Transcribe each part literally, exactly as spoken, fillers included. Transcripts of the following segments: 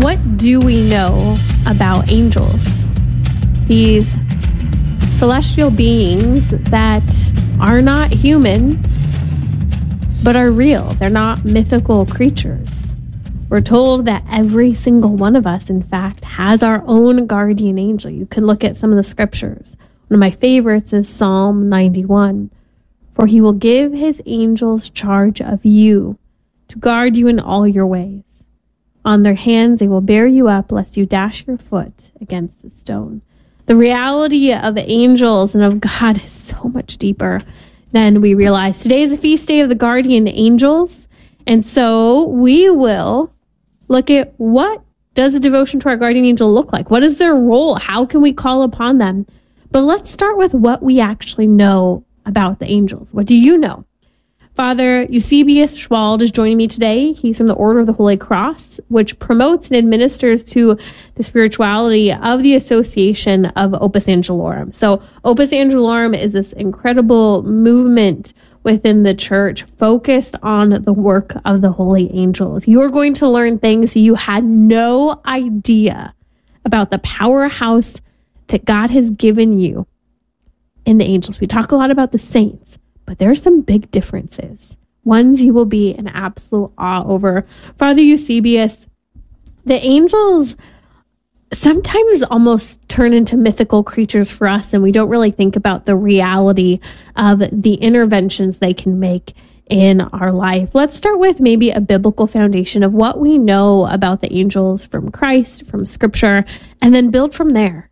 what do we know about angels? These celestial beings that are not human, but are real. They're not mythical creatures. We're told that every single one of us, in fact, has our own guardian angel. You can look at some of the scriptures. One of my favorites is Psalm ninety-one. For he will give his angels charge of you to guard you in all your ways. On their hands they will bear you up, lest you dash your foot against a stone. The reality of angels and of God is so much deeper than we realize. Today is a feast day of the guardian angels. And so we will look at what does a devotion to our guardian angel look like? What is their role? How can we call upon them? But let's start with what we actually know about the angels. What do you know? Father Eusebius Schwald is joining me today. He's from the Order of the Holy Cross, which promotes and administers to the spirituality of the Association of Opus Angelorum. So Opus Angelorum is this incredible movement within the church focused on the work of the holy angels. You're going to learn things you had no idea about the powerhouse that God has given you in the angels. We talk a lot about the saints, but there are some big differences, ones you will be in absolute awe over. Father Eusebius, the angels sometimes almost turn into mythical creatures for us, and we don't really think about the reality of the interventions they can make in our life. Let's start with maybe a biblical foundation of what we know about the angels from Christ, from Scripture, and then build from there.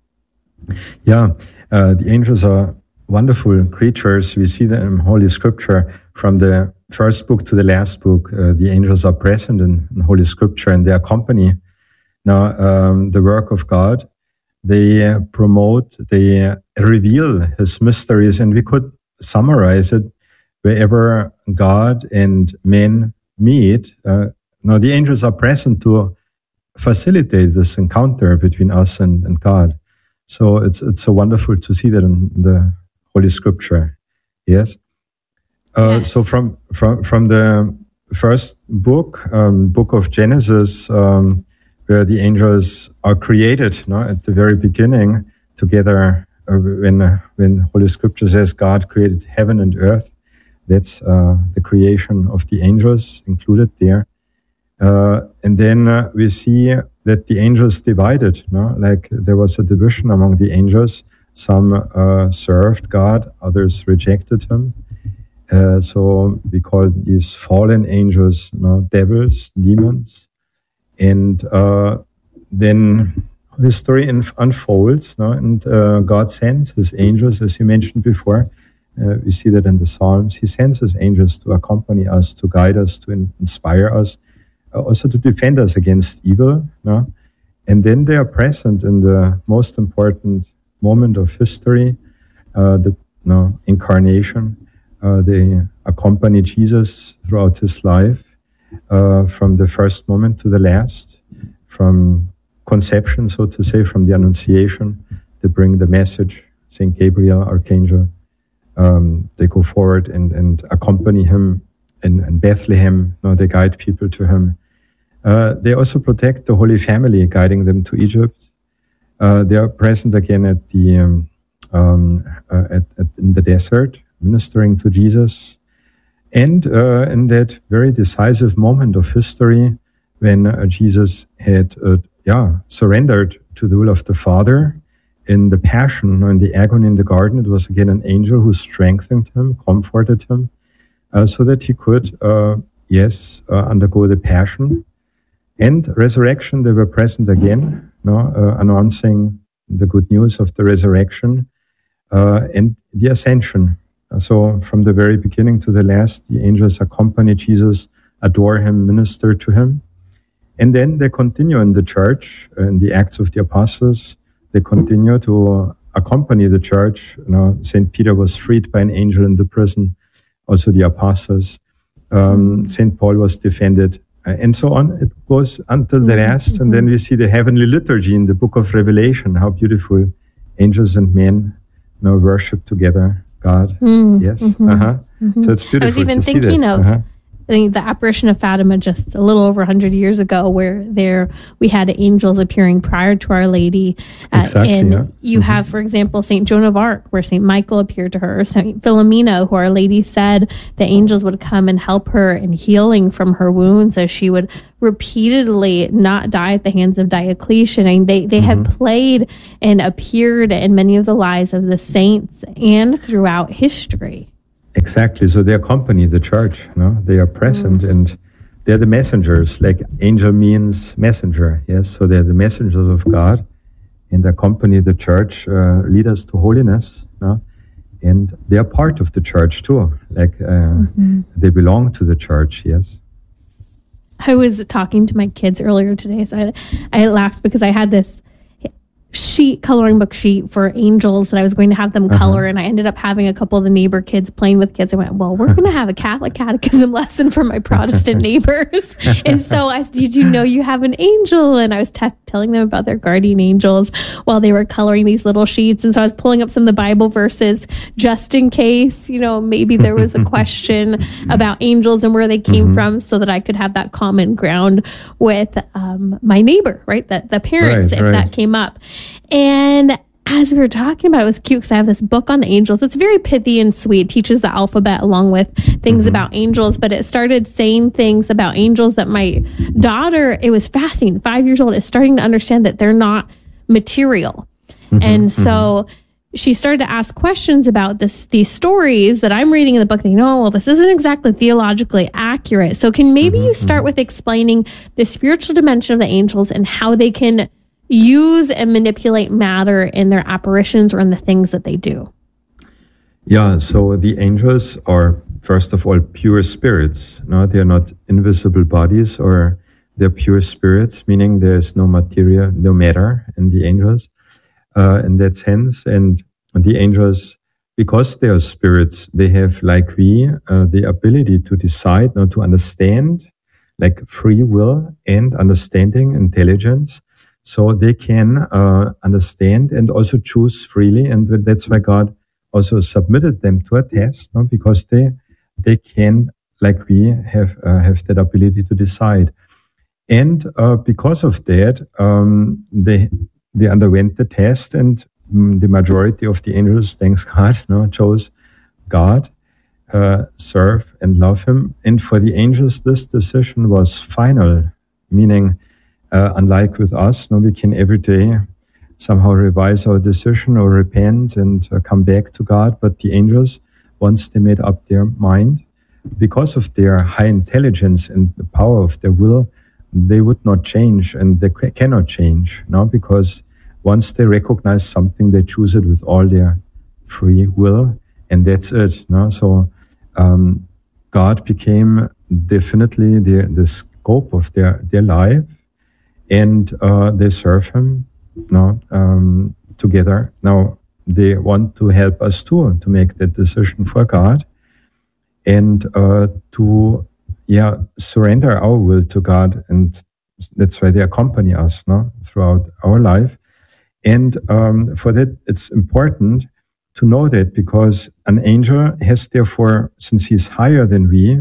Yeah, uh, the angels are wonderful creatures. We see them in Holy Scripture. From the first book to the last book, uh, the angels are present in, in Holy Scripture, and they accompany now um, the work of God. They uh, promote, they uh, reveal His mysteries, and we could summarize it wherever God and men meet. Uh, now, the angels are present to facilitate this encounter between us and, and God. So it's it's so wonderful to see that in the Holy Scripture. Yes. Uh, yes. So from from from the first book, um, book of Genesis, um, where the angels are created, no, at the very beginning, together uh, when uh, when Holy Scripture says God created heaven and earth, that's uh, the creation of the angels included there. Uh, and then uh, we see that the angels divided, no? Like there was a division among the angels. Some uh, served God, others rejected Him. Uh, so we call these fallen angels, no, devils, demons. And uh, then history inf- unfolds, no? And uh, God sends His angels, as you mentioned before. Uh, we see that in the Psalms. He sends His angels to accompany us, to guide us, to in- inspire us. Also to defend us against evil, no? And then they are present in the most important moment of history, uh, the no, incarnation. Uh, they accompany Jesus throughout His life, uh, from the first moment to the last, from conception, so to say, from the Annunciation. They bring the message, Saint Gabriel, Archangel. Um, they go forward and, and accompany Him in, in Bethlehem. No, they guide people to Him. Uh, they also protect the Holy Family, guiding them to Egypt. Uh, they are present again at the um, um, uh, at, at, in the desert, ministering to Jesus, and uh, in that very decisive moment of history when uh, Jesus had uh, yeah surrendered to the will of the Father in the Passion, in the agony in the garden. It was again an angel who strengthened him, comforted him, uh, so that he could uh, yes uh, undergo the Passion. And resurrection, they were present again, no, uh, announcing the good news of the resurrection uh, and the ascension. Uh, so from the very beginning to the last, the angels accompany Jesus, adore Him, minister to Him. And then they continue in the church, in the Acts of the Apostles. They continue to accompany the church. You know, Saint Peter was freed by an angel in the prison, also the apostles. Um, Saint Paul was defended. And so on, it goes until the last. Mm-hmm. And then we see the heavenly liturgy in the book of Revelation, how beautiful angels and men, you know, worship together God. Mm-hmm. Yes. Mm-hmm. Uh-huh. Mm-hmm. So it's beautiful. I was even to thinking see that. of uh-huh. I think the apparition of Fatima just a little over one hundred years ago, where there we had angels appearing prior to Our Lady. Uh, exactly, and yeah. you mm-hmm. have, for example, Saint Joan of Arc, where Saint Michael appeared to her, Saint Philomena, who Our Lady said the angels would come and help her in healing from her wounds as she would repeatedly not die at the hands of Diocletian. And they, they mm-hmm. had played and appeared in many of the lives of the saints and throughout history. Exactly. So they accompany the church, no? They are present mm. and they're the messengers. Like angel means messenger, yes? So they're the messengers of God and accompany the church, uh, lead us to holiness, no? And they are part of the church too. Like uh, mm-hmm. they belong to the church, yes? I was talking to my kids earlier today, so I, I laughed because I had this sheet, coloring book sheet for angels that I was going to have them color, uh-huh. and I ended up having a couple of the neighbor kids playing with kids. I went, well, we're going to have a Catholic catechism lesson for my Protestant neighbors. And so I said, did you know you have an angel? And I was t- telling them about their guardian angels while they were coloring these little sheets. And so I was pulling up some of the Bible verses just in case, you know, maybe there was a question about angels and where they came mm-hmm. from, so that I could have that common ground with um, my neighbor, right? The, the parents, right, if right. that came up. And as we were talking about, it was cute because I have this book on the angels. It's very pithy and sweet. It teaches the alphabet along with things mm-hmm. about angels, but it started saying things about angels that my daughter, it was fascinating, five years old, is starting to understand that they're not material. Mm-hmm. And so mm-hmm. she started to ask questions about this, these stories that I'm reading in the book, thinking, oh, well, this isn't exactly theologically accurate. So can maybe mm-hmm. you start with explaining the spiritual dimension of the angels and how they can use and manipulate matter in their apparitions or in the things that they do? Yeah, so the angels are, first of all, pure spirits. No, they are not invisible bodies, or they're pure spirits, meaning there's no material, no matter in the angels uh, in that sense. And the angels, because they are spirits, they have, like we, uh, the ability to decide, not to understand, like free will and understanding, intelligence. So they can uh, understand and also choose freely, and that's why God also submitted them to a test, no? Because they they can, like we, have uh, have that ability to decide, and uh, because of that, um, they they underwent the test, and um, the majority of the angels, thanks God, no, chose God, uh, serve and love Him, and for the angels, this decision was final, meaning. Uh, unlike with us, no, we can every day somehow revise our decision or repent and uh, come back to God. But the angels, once they made up their mind, because of their high intelligence and the power of their will, they would not change, and they c- cannot change, no? Because once they recognize something, they choose it with all their free will, and that's it. No? So um, God became definitely the, the scope of their, their life. And uh, they serve Him no, um, together. Now, they want to help us too, to make that decision for God and uh, to yeah surrender our will to God. And that's why they accompany us no, throughout our life. And um, for that, it's important to know that, because an angel has, therefore, since he's higher than we,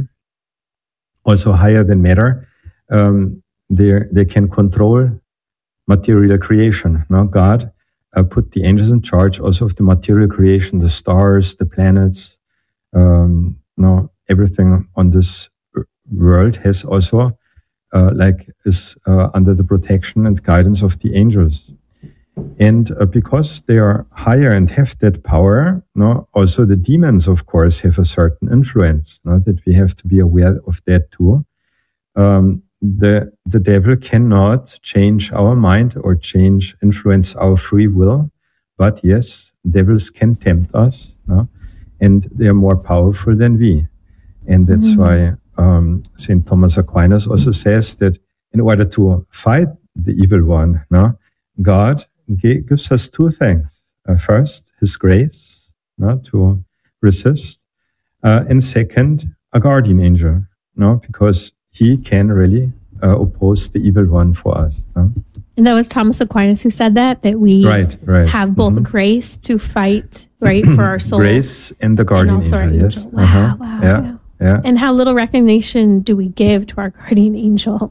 also higher than matter, um, They they can control material creation. No, God uh, put the angels in charge also of the material creation, the stars, the planets. Um, no, everything on this world has also uh, like is uh, under the protection and guidance of the angels. And uh, because they are higher and have that power, no, also the demons, of course, have a certain influence. No, that we have to be aware of that too. Um, The the devil cannot change our mind or change, influence our free will. But yes, devils can tempt us, no? And they are more powerful than we. And that's mm-hmm. why um, Saint Thomas Aquinas also says that in order to fight the evil one, no, God g- gives us two things. Uh, first, His grace, no, to resist. Uh, and second, a guardian angel, no, because He can really uh, oppose the evil one for us. Huh? And that was Thomas Aquinas who said that, that we right, right. have both mm-hmm. grace to fight, right, for our soul. Grace and the guardian and also angel, our yes. angel. Wow, uh-huh. wow, yeah. wow. Yeah. And how little recognition do we give to our guardian angel?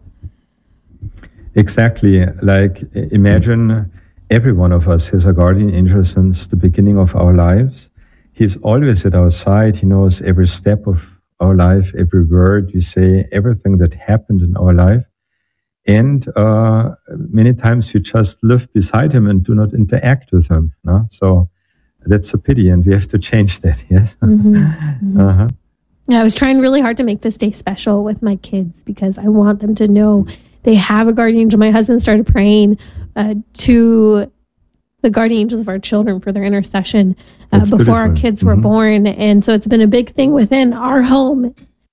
Exactly. Like, imagine every one of us has a guardian angel since the beginning of our lives. He's always at our side. He knows every step of our life, every word we say, everything that happened in our life. And uh, many times we just live beside him and do not interact with him. No? So that's a pity, and we have to change that, yes? Mm-hmm. Mm-hmm. Uh-huh. Yeah, I was trying really hard to make this day special with my kids because I want them to know they have a guardian angel. My husband started praying uh, to the guardian angels of our children for their intercession uh, before beautiful. Our kids were mm-hmm. born. And so it's been a big thing within our home.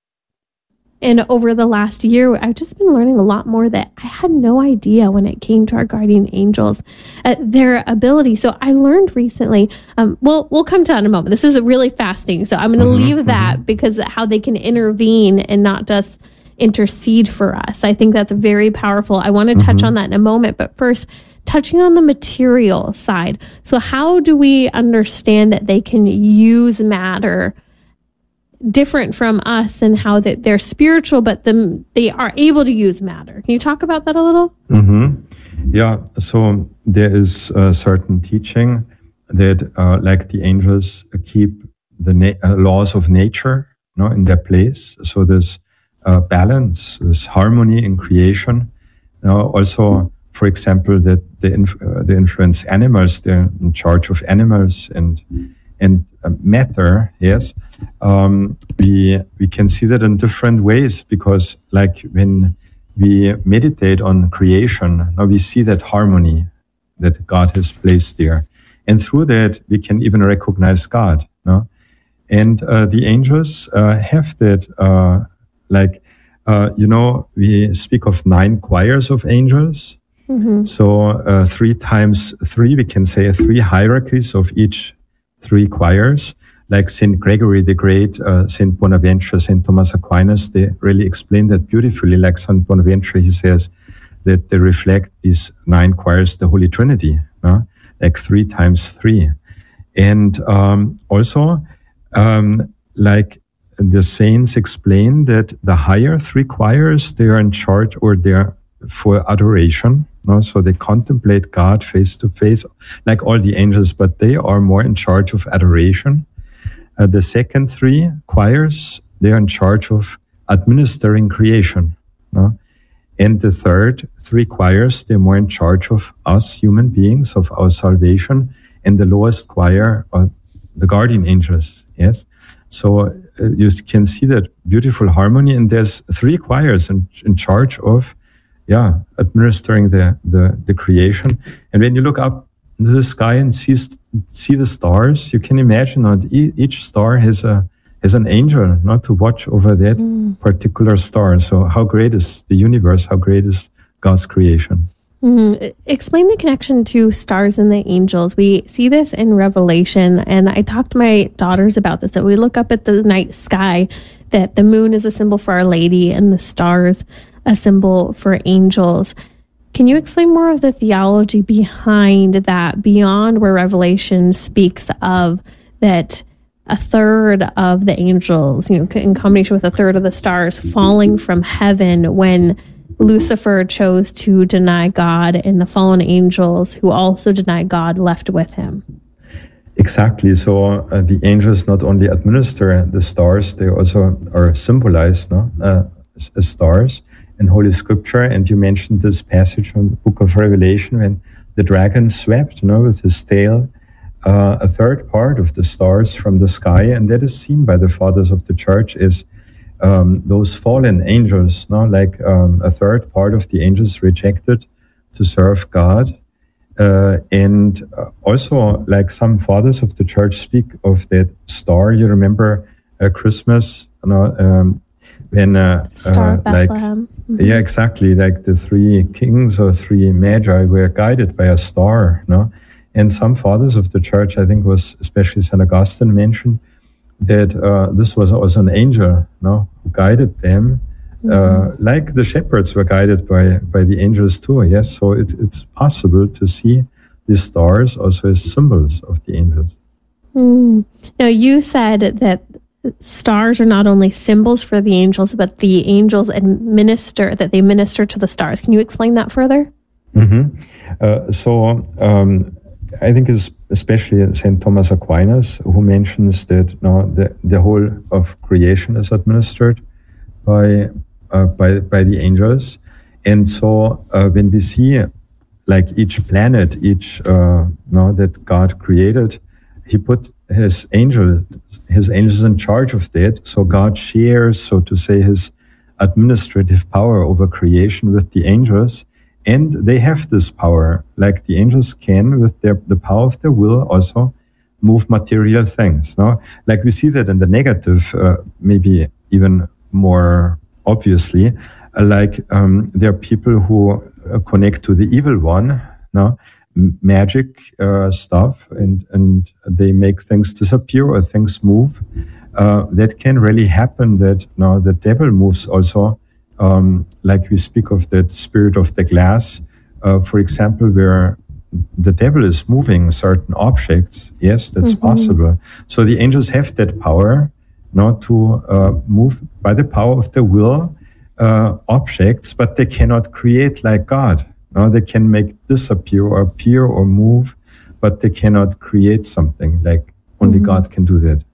And over the last year, I've just been learning a lot more that I had no idea when it came to our guardian angels, uh, their ability. So I learned recently, um, well, we'll come to that in a moment. This is really fasting. So I'm going to mm-hmm, leave that mm-hmm. because how they can intervene and not just intercede for us. I think that's very powerful. I want to touch mm-hmm. on that in a moment. But first, touching on the material side. So how do we understand that they can use matter different from us and how that they're spiritual, but them, they are able to use matter? Can you talk about that a little? Mm-hmm. Yeah. So there is a certain teaching that uh, like the angels keep the na- uh, laws of nature, you know, in their place. So there's uh, balance, there's harmony in creation. You know, also, for example, that they, inf- uh, they influence animals. They're in charge of animals and and uh, matter. Yes, um, we we can see that in different ways because, like when we meditate on creation, now we see that harmony that God has placed there, and through that we can even recognize God. No, and uh, the angels uh, have that. Uh, like uh, you know, we speak of nine choirs of angels. Mm-hmm. So uh, three times three, we can say three hierarchies of each three choirs. Like Saint Gregory the Great, uh, Saint Bonaventure, Saint Thomas Aquinas, they really explain that beautifully. Like Saint Bonaventure, he says that they reflect these nine choirs, the Holy Trinity, uh, like three times three. And um, also, um, like the saints explain that the higher three choirs, they are in charge or they're for adoration. No? So they contemplate God face to face, like all the angels, but they are more in charge of adoration. Uh, the second three choirs, they are in charge of administering creation. No? And the third three choirs, they're more in charge of us human beings, of our salvation. And the lowest choir are the guardian angels. Yes. So uh, you can see that beautiful harmony. And there's three choirs in, in charge of Yeah, administering the, the, the creation. And when you look up into the sky and see, see the stars, you can imagine that each star has a has an angel, not to watch over that mm. particular star. So how great is the universe? How great is God's creation? Mm. Explain the connection to stars and the angels. We see this in Revelation, and I talked to my daughters about this. That we look up at the night sky, that the moon is a symbol for Our Lady, and the stars a symbol for angels. Can you explain more of the theology behind that, beyond where Revelation speaks of that a third of the angels, you know, in combination with a third of the stars falling from heaven when Lucifer chose to deny God, and the fallen angels who also denied God left with him? Exactly. So uh, the angels not only administer the stars, they also are symbolized, no, uh, as stars in Holy Scripture. And you mentioned this passage from the Book of Revelation when the dragon swept, you know, with his tail uh, a third part of the stars from the sky, and that is seen by the fathers of the church as um, those fallen angels. No, like um, a third part of the angels rejected to serve God, uh, and uh, also like some fathers of the church speak of that star. You remember uh, Christmas, you know. Um, When, uh, Star uh, of Bethlehem. like, mm-hmm. yeah, exactly. Like the three kings or three magi were guided by a star, no? And some fathers of the church, I think was especially Saint Augustine, mentioned that uh, this was also an angel, no, who guided them, mm-hmm. uh, like the shepherds were guided by by the angels too. Yes, so it, it's possible to see these stars also as symbols of the angels. Mm. Now, you said that stars are not only symbols for the angels, but the angels administer, that they minister to the stars. Can you explain that further? Mm-hmm. Uh, so um, I think it's especially Saint Thomas Aquinas who mentions that no, the, the whole of creation is administered by uh, by by the angels. And so uh, when we see like each planet, each uh, no, that God created, he put his angel, his angels in charge of that. So God shares, so to say, his administrative power over creation with the angels. And they have this power, like the angels can, with their, the power of their will, also move material things. No, like we see that in the negative, uh, maybe even more obviously. Uh, like um, there are people who uh, connect to the evil one, no, M- magic uh, stuff, and and they make things disappear or things move. Uh, that can really happen. That no, the devil moves also. Um, like we speak of that spirit of the glass, uh, for example, where the devil is moving certain objects. Yes, that's mm-hmm. possible. So the angels have that power, not to uh, move by the power of the will uh, objects, but they cannot create like God. No, they can make disappear or appear or move, but they cannot create something. Like only mm-hmm. God can do that.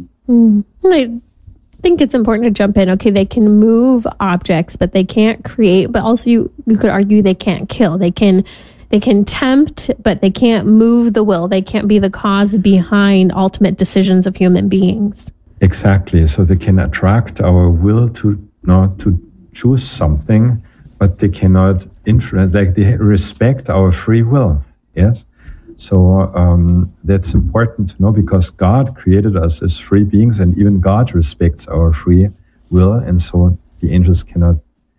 Mm. I think it's important to jump in. Okay, they can move objects, but they can't create. But also, you you could argue they can't kill. They can they can tempt, but they can't move the will. They can't be the cause behind ultimate decisions of human beings. Exactly. So they can attract our will to no to choose something, but they cannot influence. Like they respect our free will. Yes. So um, that's important to know, because God created us as free beings, and even God respects our free will. And so the angels cannot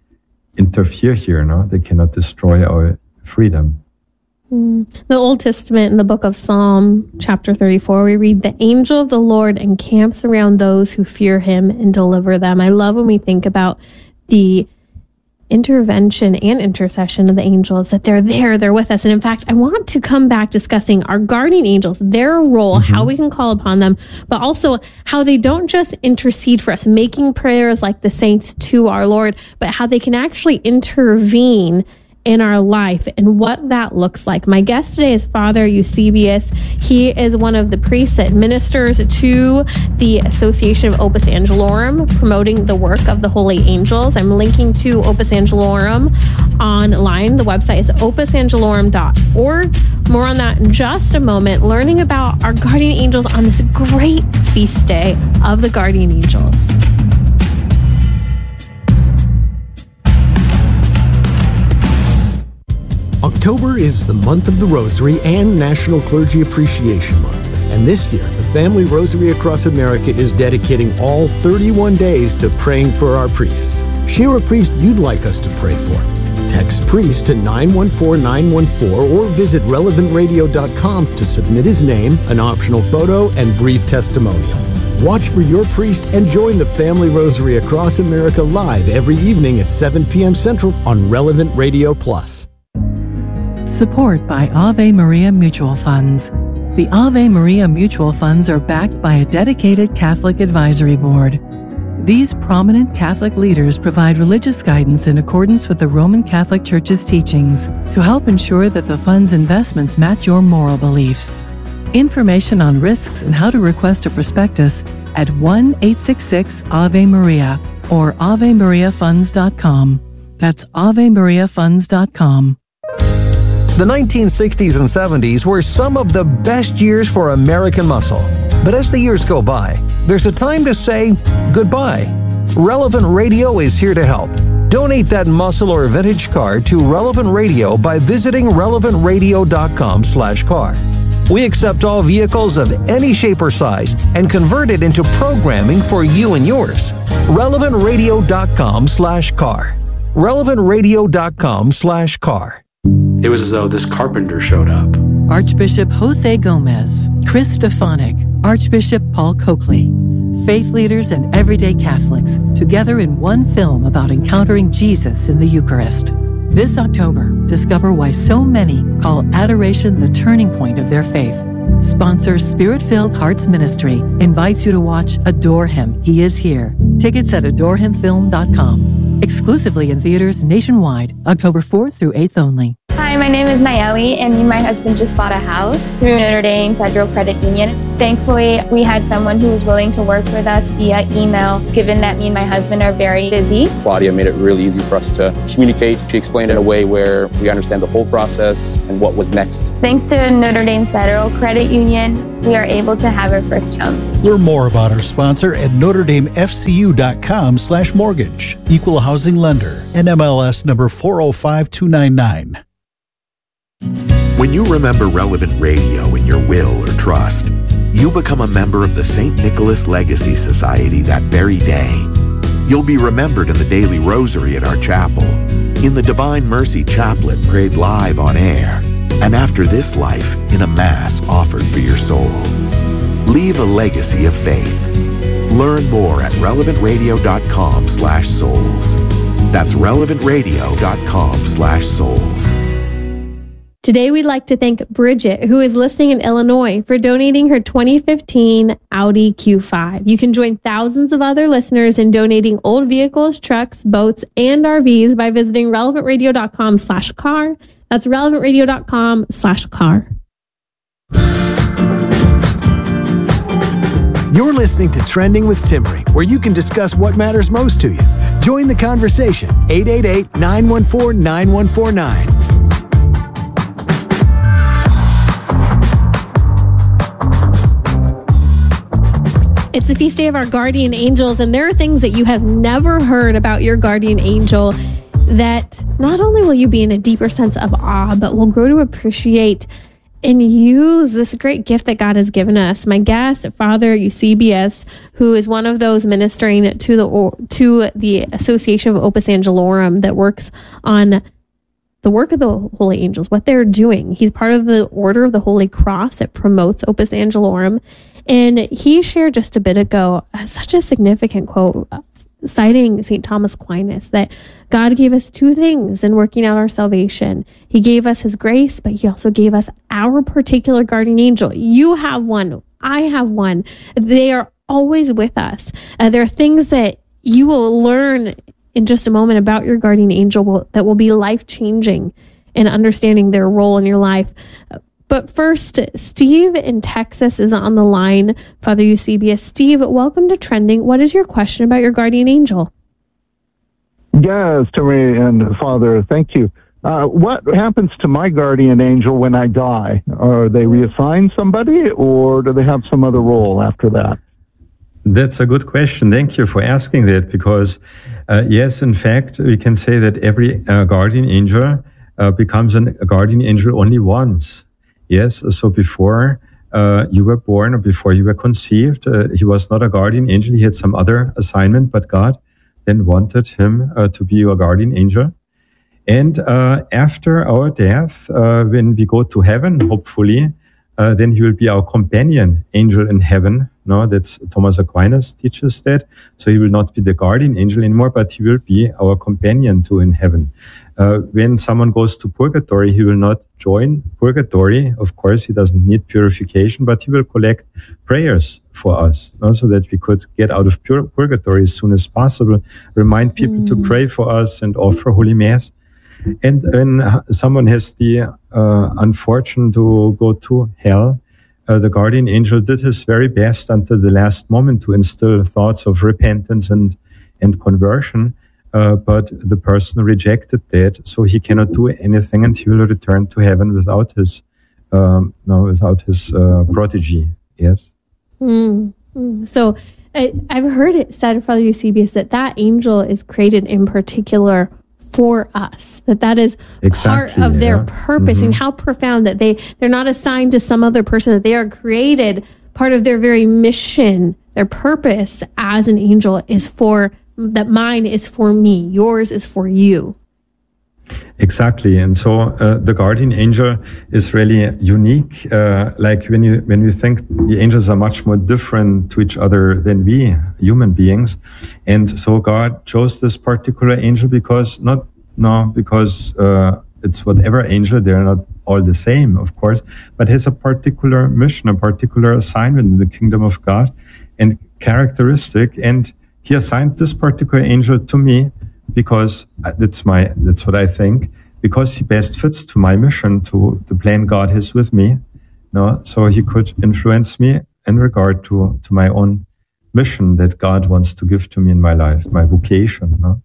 interfere here. No, they cannot destroy our freedom. Mm. The Old Testament, in the book of Psalm, chapter thirty-four, we read, "The angel of the Lord encamps around those who fear him and deliver them." I love when we think about the intervention and intercession of the angels, that they're there, they're with us. And in fact, I want to come back discussing our guardian angels, their role, mm-hmm. how we can call upon them, but also how they don't just intercede for us, making prayers like the saints to our Lord, but how they can actually intervene in our life and what that looks like. My guest today is Father Eusebius. He is one of the priests that ministers to the Association of Opus Angelorum, promoting the work of the Holy Angels. I'm linking to Opus Angelorum online. The website is opus angelorum dot org. More on that in just a moment, learning about our guardian angels on this great feast day of the guardian angels. October is the month of the Rosary and National Clergy Appreciation Month. And this year, the Family Rosary Across America is dedicating all thirty-one days to praying for our priests. Share a priest you'd like us to pray for. Text priest to nine one four nine one four or visit relevant radio dot com to submit his name, an optional photo, and brief testimonial. Watch for your priest and join the Family Rosary Across America live every evening at seven p.m. Central on Relevant Radio Plus. Support by Ave Maria Mutual Funds. The Ave Maria Mutual Funds are backed by a dedicated Catholic advisory board. These prominent Catholic leaders provide religious guidance in accordance with the Roman Catholic Church's teachings to help ensure that the fund's investments match your moral beliefs. Information on risks and how to request a prospectus at one eight six six Ave Maria or ave maria funds dot com. That's ave maria funds dot com. The nineteen sixties and seventies were some of the best years for American muscle. But as the years go by, there's a time to say goodbye. Relevant Radio is here to help. Donate that muscle or vintage car to Relevant Radio by visiting relevant radio dot com slash car. We accept all vehicles of any shape or size and convert it into programming for you and yours. relevant radio dot com slash car. relevant radio dot com slash car. It was as though this carpenter showed up. Archbishop Jose Gomez, Chris Stefanik, Archbishop Paul Coakley, faith leaders and everyday Catholics, together in one film about encountering Jesus in the Eucharist. This October, discover why so many call adoration the turning point of their faith. Sponsor Spirit-Filled Hearts Ministry invites you to watch Adore Him, He Is Here. Tickets at adore him film dot com. Exclusively in theaters nationwide, October fourth through eighth only. Hi, my name is Nayeli, and me and my husband just bought a house through Notre Dame Federal Credit Union. Thankfully, we had someone who was willing to work with us via email, given that me and my husband are very busy. Claudia made it really easy for us to communicate. She explained it in a way where we understand the whole process and what was next. Thanks to Notre Dame Federal Credit Union, we are able to have our first home. Learn more about our sponsor at notre dame f c u dot com slash mortgage. Equal housing lender. N M L S number four oh five two nine nine. When you remember Relevant Radio in your will or trust, you become a member of the Saint Nicholas Legacy Society that very day. You'll be remembered in the daily rosary at our chapel, in the Divine Mercy Chaplet prayed live on air, and after this life in a Mass offered for your soul. Leave a legacy of faith. Learn more at relevant radio dot com slash souls. That's relevant radio dot com slash souls. Today, we'd like to thank Bridget, who is listening in Illinois, for donating her twenty fifteen Audi Q five. You can join thousands of other listeners in donating old vehicles, trucks, boats, and R Vs by visiting relevant radio dot com slash car. That's relevant radio dot com slash car. You're listening to Trending with Timmerie, where you can discuss what matters most to you. Join the conversation. eight eight eight, nine one four, nine one four nine. It's the feast day of our guardian angels, and there are things that you have never heard about your guardian angel that not only will you be in a deeper sense of awe, but will grow to appreciate and use this great gift that God has given us. My guest, Father Eusebius, who is one of those ministering to the to the Association of Opus Angelorum that works on the work of the Holy Angels, what they're doing. He's part of the Order of the Holy Cross that promotes Opus Angelorum. And he shared just a bit ago uh, such a significant quote, uh, citing Saint Thomas Aquinas, that God gave us two things in working out our salvation. He gave us his grace, but he also gave us our particular guardian angel. You have one. I have one. They are always with us. Uh, there are things that you will learn in just a moment about your guardian angel will, that will be life-changing in understanding their role in your life. Uh, But first, Steve in Texas is on the line. Father Eusebius. Steve, welcome to Trending. What is your question about your guardian angel? Yes, Timmy and Father, thank you. Uh, what happens to my guardian angel when I die? Are they reassigned somebody, or do they have some other role after that? That's a good question. Thank you for asking that, because uh, yes, in fact, we can say that every uh, guardian angel uh, becomes an, a guardian angel only once. Yes, so before uh, you were born or before you were conceived, uh, he was not a guardian angel. He had some other assignment, but God then wanted him uh, to be your guardian angel. And uh, after our death, uh, when we go to heaven, hopefully, uh, then he will be our companion angel in heaven. No, that's Thomas Aquinas teaches that. So he will not be the guardian angel anymore, but he will be our companion too in heaven. Uh, when someone goes to purgatory, he will not join purgatory. Of course, he doesn't need purification, but he will collect prayers for us, no? So that we could get out of pur- purgatory as soon as possible, remind people mm. to pray for us and offer Holy Mass. And when someone has the uh, unfortune to go to hell, uh, the guardian angel did his very best until the last moment to instill thoughts of repentance and, and conversion. Uh, but the person rejected that, so he cannot do anything, and he will return to heaven without his, um, no, without his uh, prodigy. Yes. Mm, mm. So I, I've heard it said, Father Eusebius, that that angel is created in particular for us. That that is exactly, part of their yeah. purpose, mm-hmm. and how profound that they they're not assigned to some other person. That they are created. Part of their very mission, their purpose as an angel is for. That mine is for me, yours is for you. Exactly, and so uh, the guardian angel is really unique. Uh, like when you when we think the angels are much more different to each other than we human beings, and so God chose this particular angel because not no because uh, it's whatever angel, they're not all the same, of course, but has a particular mission, a particular assignment in the kingdom of God and characteristic. And he assigned this particular angel to me because that's my, that's what I think, because he best fits to my mission, to the plan God has with me. No, so he could influence me in regard to, to my own mission that God wants to give to me in my life, my vocation. No?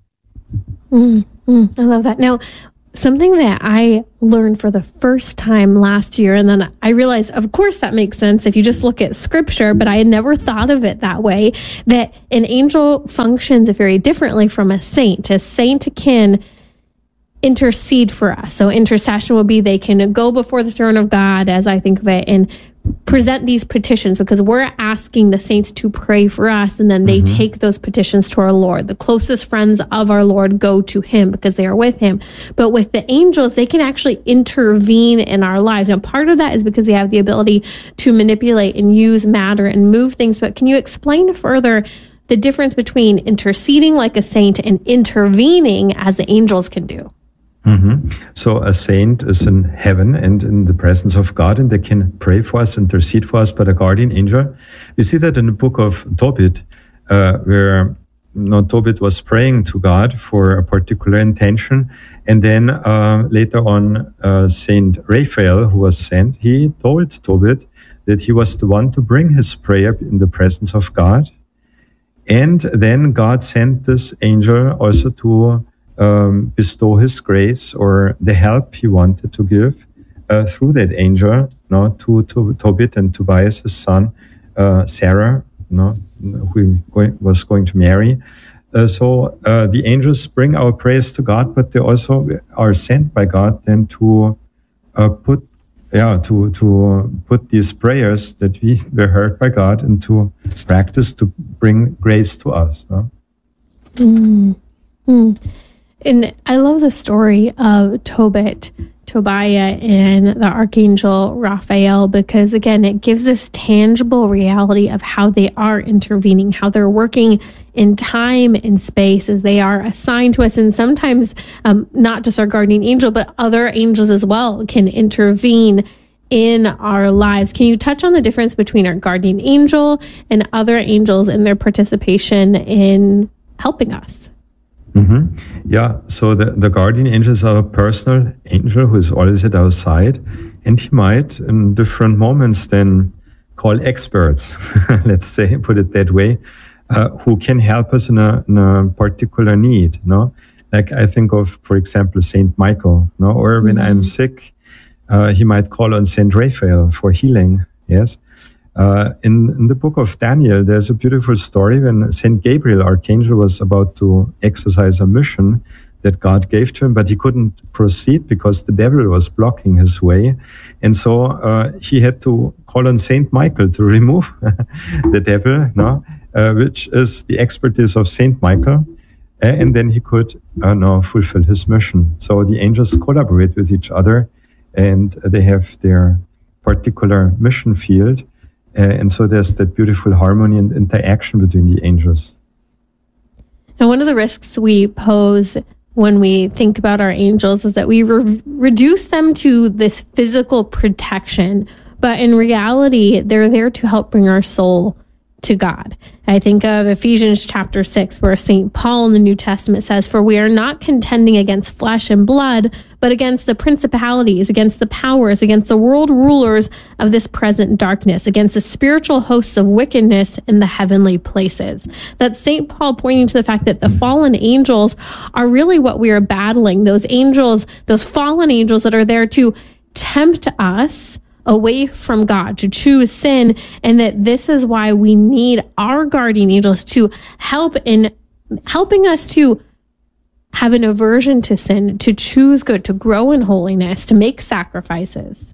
Mm, mm, I love that. Now, something that I learned for the first time last year, and then I realized, of course, that makes sense if you just look at scripture, but I had never thought of it that way, that an angel functions very differently from a saint. A saint can intercede for us. So intercession will be they can go before the throne of God, as I think of it, and present these petitions because we're asking the saints to pray for us, and then they mm-hmm. take those petitions to our Lord. The closest friends of our Lord go to him because they are with him. But with the angels, they can actually intervene in our lives. Now, part of that is because they have the ability to manipulate and use matter and move things. But can you explain further the difference between interceding like a saint and intervening as the angels can do? Mm-hmm. So a saint is in heaven and in the presence of God, and they can pray for us, intercede for us. But a guardian angel, we see that in the book of Tobit, uh, where you know, Tobit was praying to God for a particular intention, and then uh, later on, uh, Saint Raphael, who was sent, he told Tobit that he was the one to bring his prayer in the presence of God, and then God sent this angel also to Um, bestow his grace or the help he wanted to give uh, through that angel, no, to, to Tobit and Tobias, his son, uh, Sarah, no, who going, was going to marry. Uh, so uh, the angels bring our prayers to God, but they also are sent by God then to uh, put, yeah, to to put these prayers that we were heard by God into practice to bring grace to us. No? Mm. Mm. And I love the story of Tobit, Tobiah, and the Archangel Raphael, because again, it gives this tangible reality of how they are intervening, how they're working in time and space as they are assigned to us. And sometimes um, not just our guardian angel, but other angels as well can intervene in our lives. Can you touch on the difference between our guardian angel and other angels and their participation in helping us? Mm-hmm. Yeah, so the, the guardian angel is our personal angel who is always at our side, and he might in different moments then call experts, let's say, put it that way, uh, who can help us in a, in a particular need, no? Like I think of, for example, Saint Michael, no? Or mm-hmm. when I'm sick, uh, he might call on Saint Raphael for healing, yes? Uh, in, in the book of Daniel, there's a beautiful story when Saint Gabriel, Archangel, was about to exercise a mission that God gave to him, but he couldn't proceed because the devil was blocking his way. And so uh, he had to call on Saint Michael to remove the devil, no? uh, which is the expertise of Saint Michael. And then he could uh, now fulfill his mission. So the angels collaborate with each other, and they have their particular mission field. Uh, and so there's that beautiful harmony and interaction between the angels. Now, one of the risks we pose when we think about our angels is that we re- reduce them to this physical protection, but in reality, they're there to help bring our soul to God. I think of Ephesians chapter six, where Saint Paul in the New Testament says, "For we are not contending against flesh and blood, but against the principalities, against the powers, against the world rulers of this present darkness, against the spiritual hosts of wickedness in the heavenly places." That's Saint Paul pointing to the fact that the fallen angels are really what we are battling. Those angels, those fallen angels that are there to tempt us away from God, to choose sin, and that this is why we need our guardian angels to help in helping us to have an aversion to sin, to choose good, to grow in holiness, to make sacrifices.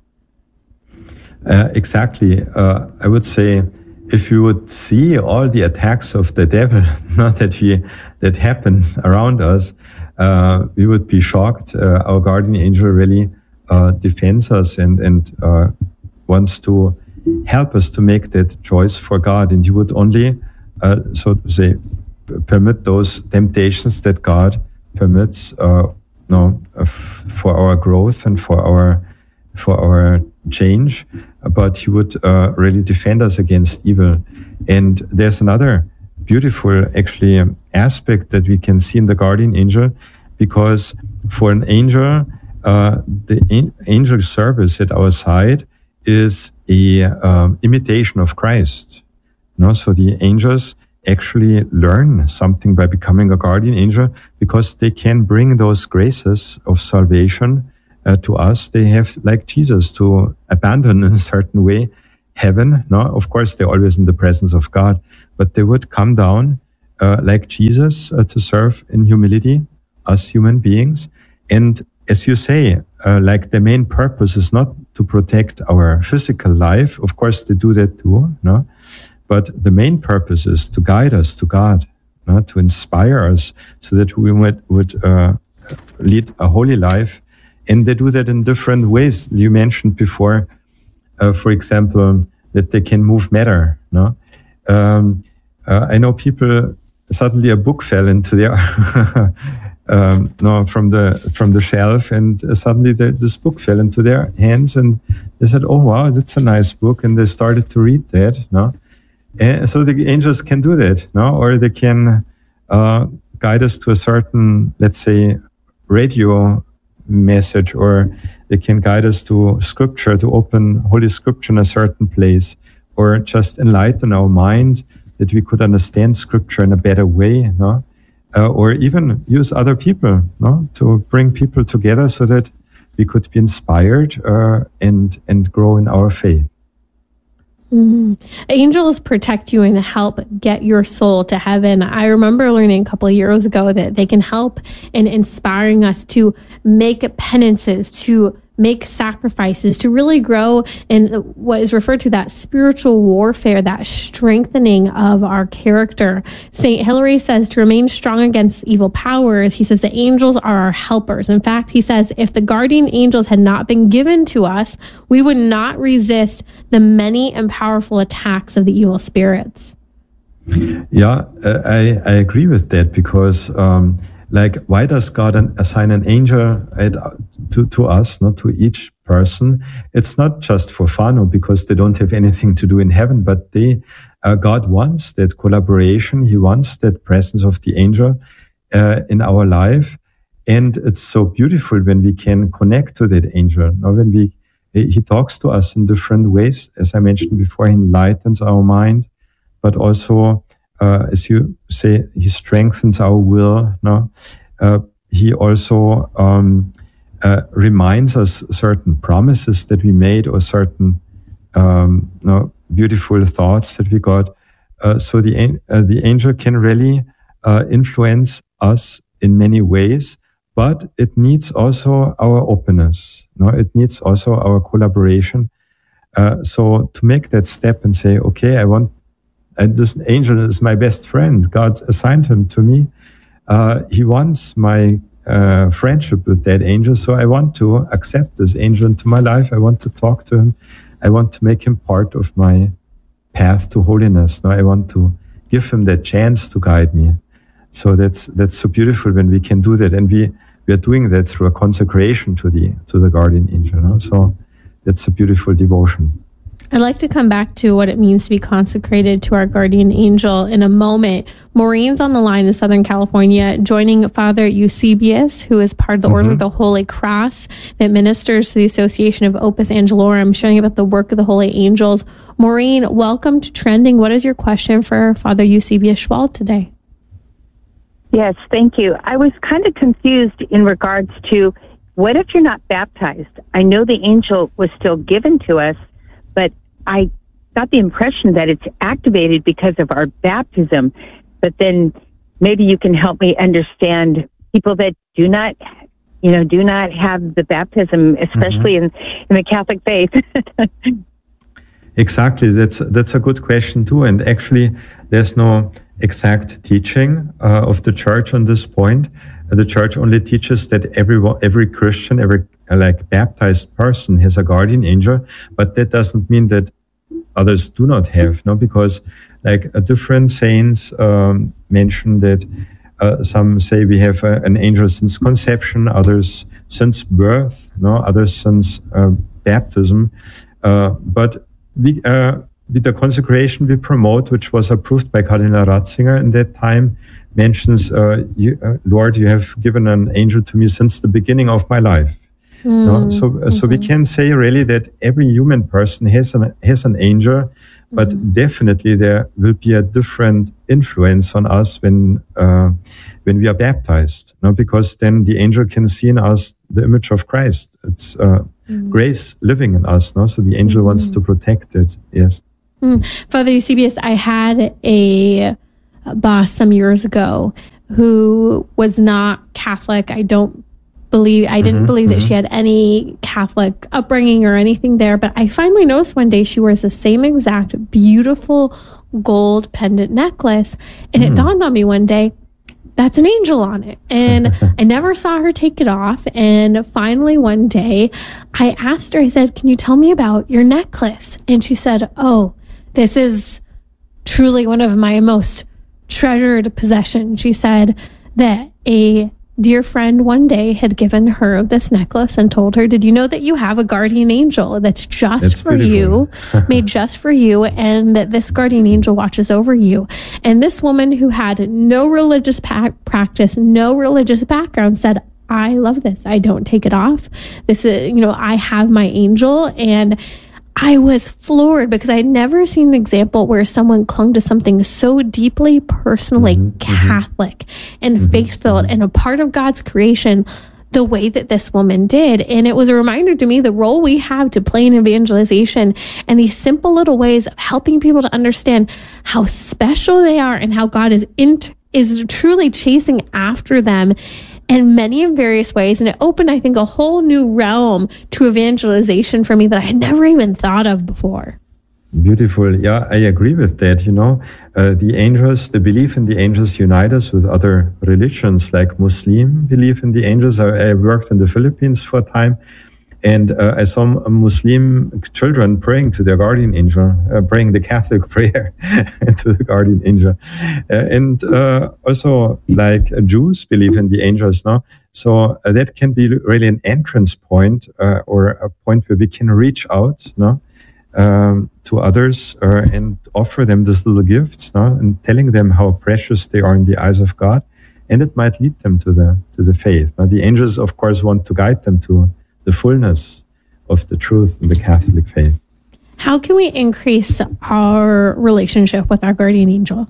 Uh, exactly. Uh, I would say if you would see all the attacks of the devil, not that we, that happen around us, uh, we would be shocked. Uh, our guardian angel really Uh, defends us and and uh, wants to help us to make that choice for God. And you would only, uh, so to say, p- permit those temptations that God permits, uh, no, uh, f- for our growth and for our for our change, but he would uh, really defend us against evil. And there's another beautiful, actually, um, aspect that we can see in the guardian angel, because for an angel, uh, the an- angel service at our side is a um, imitation of Christ. No, so the angels actually learn something by becoming a guardian angel, because they can bring those graces of salvation uh, to us. They have, like Jesus, to abandon in a certain way heaven. No, of course, they're always in the presence of God, but they would come down uh, like Jesus uh, to serve in humility as human beings. And as you say, uh, like the main purpose is not to protect our physical life. Of course, they do that too, no? But the main purpose is to guide us to God, no? To inspire us so that we would, would uh, lead a holy life. And they do that in different ways. You mentioned before, uh, for example, that they can move matter, no? Um, uh, I know people, suddenly a book fell into their... Um, no, from the from the shelf, and uh, suddenly the, this book fell into their hands, and they said, "Oh wow, that's a nice book," and they started to read that. No, and so the angels can do that, no, or they can uh, guide us to a certain, let's say, radio message, or they can guide us to Scripture, to open Holy Scripture in a certain place, or just enlighten our mind that we could understand Scripture in a better way, no. Uh, or even use other people, no, to bring people together so that we could be inspired uh, and and grow in our faith. Mm-hmm. Angels protect you and help get your soul to heaven. I remember learning a couple of years ago that they can help in inspiring us to make penances, to make sacrifices, to really grow in what is referred to that spiritual warfare, that strengthening of our character. Saint Hilary says to remain strong against evil powers, he says the angels are our helpers. In fact, he says if the guardian angels had not been given to us, we would not resist the many and powerful attacks of the evil spirits. Yeah, uh, I, I agree with that, because um, like, why does God an, assign an angel at, to, to us, not to each person? It's not just for fun or because they don't have anything to do in heaven, but they, uh, God wants that collaboration. He wants that presence of the angel uh, in our life. And it's so beautiful when we can connect to that angel. Now, when we, he talks to us in different ways. As I mentioned before, he enlightens our mind, but also Uh, as you say, he strengthens our will. No, uh, he also um, uh, reminds us certain promises that we made, or certain um, no, beautiful thoughts that we got. Uh, so the uh, the angel can really uh, influence us in many ways, but it needs also our openness. No, it needs also our collaboration. Uh, so to make that step and say, okay, I want. And this angel is my best friend. God assigned him to me. Uh, he wants my uh, friendship with that angel. So I want to accept this angel into my life. I want to talk to him. I want to make him part of my path to holiness. Now I want to give him that chance to guide me. So that's that's so beautiful when we can do that. And we, we are doing that through a consecration to the to the guardian angel. No? So that's a beautiful devotion. I'd like to come back to what it means to be consecrated to our guardian angel in a moment. Maureen's on the line in Southern California, joining Father Eusebius, who is part of the mm-hmm. Order of the Holy Cross that ministers to the Association of Opus Angelorum, sharing about the work of the holy angels. Maureen, welcome to Trending. What is your question for Father Eusebius Schwald today? Yes, thank you. I was kind of confused in regards to, what if you're not baptized? I know the angel was still given to us, but I got the impression that it's activated because of our baptism. But then maybe you can help me understand people that do not, you know, do not have the baptism, especially mm-hmm. in, in the Catholic faith. Exactly. That's that's a good question too. And actually, there's no exact teaching uh, of the Church on this point. Uh, the Church only teaches that everyone, every Christian, every uh, like baptized person has a guardian angel, but that doesn't mean that others do not have. No, because like uh, different saints um, mention that uh, some say we have uh, an angel since conception, others since birth, no, others since uh, baptism. Uh, but we, uh, with the consecration we promote, which was approved by Cardinal Ratzinger in that time, mentions, uh, you, uh, Lord, you have given an angel to me since the beginning of my life. Mm. No? So, uh, mm-hmm. so we can say really that every human person has an, has an angel, but mm-hmm. definitely there will be a different influence on us when uh, when we are baptized. No? Because then the angel can see in us the image of Christ. It's uh, mm-hmm. grace living in us. No? So the angel mm-hmm. wants to protect it. Yes. Mm. Father Eusebius, I had a boss some years ago who was not Catholic. I don't believe, I didn't mm-hmm, believe mm-hmm. that she had any Catholic upbringing or anything there, but I finally noticed one day she wears the same exact beautiful gold pendant necklace, and mm. it dawned on me one day, that's an angel on it. And I never saw her take it off. And finally one day I asked her, I said, can you tell me about your necklace? And she said, oh, this is truly one of my most treasured possessions. She said that a dear friend one day had given her this necklace and told her, did you know that you have a guardian angel that's just that's for beautiful. you, made just for you, and that this guardian angel watches over you? And this woman who had no religious pa- practice, no religious background said, I love this. I don't take it off. This is, you know, I have my angel. And I was floored because I had never seen an example where someone clung to something so deeply personally mm-hmm, Catholic mm-hmm. and mm-hmm, faith-filled mm-hmm. and a part of God's creation the way that this woman did. And it was a reminder to me the role we have to play in evangelization and these simple little ways of helping people to understand how special they are and how God is int- is truly chasing after them in many and various ways. And it opened, I think, a whole new realm to evangelization for me that I had never even thought of before. Beautiful. Yeah, I agree with that. You know, uh, the angels, the belief in the angels unite us with other religions, like Muslim belief in the angels. I, I worked in the Philippines for a time, and uh, I saw Muslim children praying to their guardian angel, uh, praying the Catholic prayer to the guardian angel. Uh, and uh, also, like uh, Jews believe in the angels, no? So uh, that can be really an entrance point uh, or a point where we can reach out, no? Um, to others uh, and offer them these little gifts, no? And telling them how precious they are in the eyes of God. And it might lead them to the to the faith. Now, the angels, of course, want to guide them to the fullness of the truth in the Catholic faith. How can we increase our relationship with our guardian angel?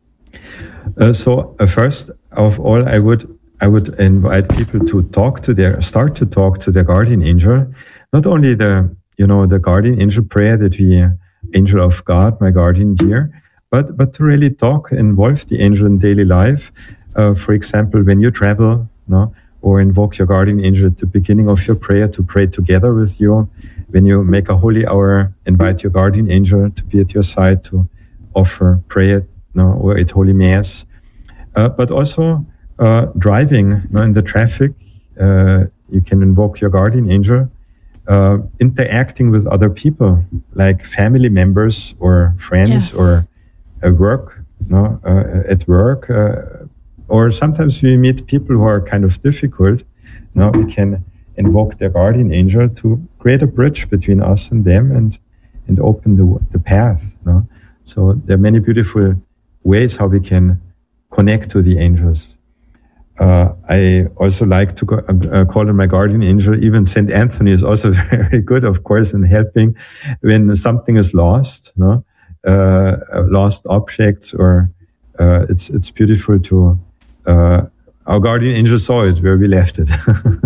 Uh, so uh, first of all, I would I would invite people to talk to their start to talk to their guardian angel. Not only the you know the guardian angel prayer that we angel of God, my guardian dear, but but to really talk, involve the angel in daily life. Uh, for example, when you travel, no. or invoke your guardian angel at the beginning of your prayer to pray together with you. When you make a holy hour, invite your guardian angel to be at your side to offer prayer, no, or at Holy Mass. Uh, but also uh, driving, no, in the traffic, uh, you can invoke your guardian angel. Uh, interacting with other people, like family members or friends, yes. or at work, no, uh, at work. Uh, Or sometimes we meet people who are kind of difficult. Now we can invoke their guardian angel to create a bridge between us and them and and open the the path. No? So there are many beautiful ways how we can connect to the angels. Uh, I also like to go, uh, call on my guardian angel. Even Saint Anthony is also very good, of course, in helping when something is lost, no, uh, lost objects, or uh, it's it's beautiful to. Uh, our guardian angel saw it where we left it.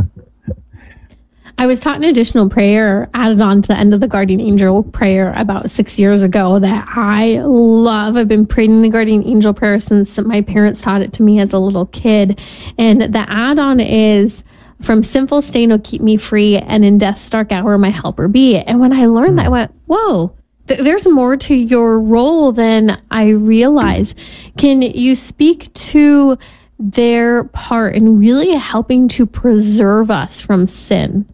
I was taught an additional prayer added on to the end of the guardian angel prayer about six years ago that I love. I've been praying the guardian angel prayer since my parents taught it to me as a little kid. And the add-on is, from sinful stain will keep me free, and in death's dark hour my helper be. And when I learned mm. that, I went, whoa, th- there's more to your role than I realized. Can you speak to their part in really helping to preserve us from sin?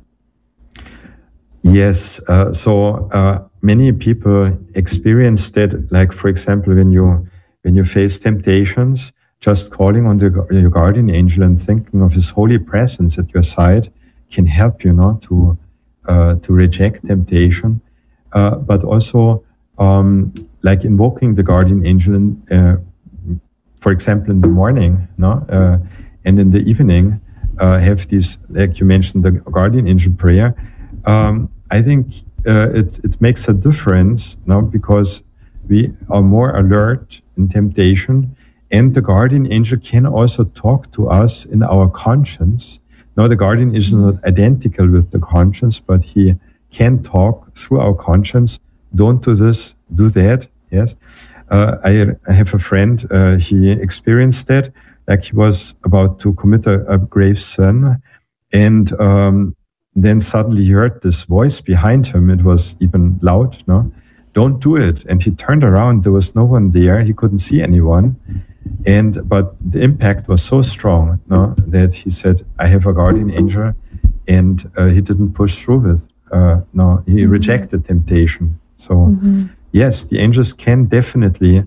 Yes. Uh, so uh, many people experience that, like, for example, when you when you face temptations, just calling on the, your guardian angel and thinking of his holy presence at your side can help you, no, to uh, to reject temptation, uh, but also um, like invoking the guardian angel, in, uh, for example, in the morning, no, uh, and in the evening, uh, have these, like you mentioned, the guardian angel prayer. Um, I think uh, it it makes a difference, no, because we are more alert in temptation, and the guardian angel can also talk to us in our conscience. Now, the guardian is not identical with the conscience, but he can talk through our conscience. Don't do this, do that. Yes. Uh, I, I have a friend, uh, he experienced that, like he was about to commit a, a grave sin, and um, then suddenly he heard this voice behind him. It was even loud, no? Don't do it. And he turned around. There was no one there. He couldn't see anyone. And but the impact was so strong, no, that he said, I have a guardian angel. And uh, he didn't push through with. Uh, no, he mm-hmm. rejected temptation. So, mm-hmm. yes, the angels can definitely